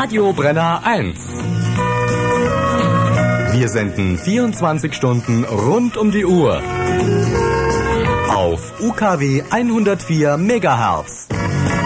Radio Brenner 1. Wir senden 24 Stunden rund um die Uhr. Auf UKW 104 Megahertz.